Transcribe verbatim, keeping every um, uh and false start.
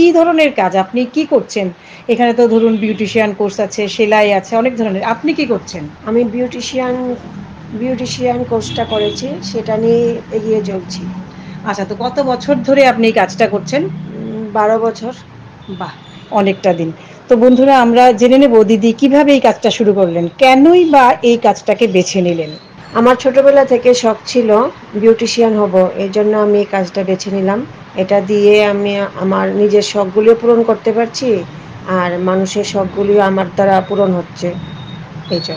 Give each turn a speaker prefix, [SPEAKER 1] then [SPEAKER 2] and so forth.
[SPEAKER 1] কি ধরনের কাজ? আপনি কি করছেন? এখানে তো ধরুন বিউটিশিয়ান কোর্স আছে, সেলাই আছে, অনেক ধরনের। আপনি কি করছেন?
[SPEAKER 2] আমি বিউটিশিয়ান বিউটিশিয়ান কোর্সটা করেছি, সেটা নিয়েই এগিয়ে চলছি।
[SPEAKER 1] আচ্ছা, তো কত বছর ধরে আপনি এই কাজটা করছেন?
[SPEAKER 2] উম বারো বছর।
[SPEAKER 1] বাহ! অনেকটা দিন। তো বন্ধুরা আমরা জেনে নেব দিদি কিভাবে এই কাজটা শুরু করলেন? কেনই বা এই কাজটাকে বেছে নিলেন?
[SPEAKER 2] আমার ছোটবেলা থেকে শখ ছিল বিউটিশিয়ান হব। এজন্য আমি এই কাজটা বেছে নিলাম। এটা দিয়ে আমি আমার নিজের শখগুলিও পূরণ করতে পারছি, আর মানুষের শখগুলিও আমার দ্বারা পূরণ হচ্ছে। এইজন্য।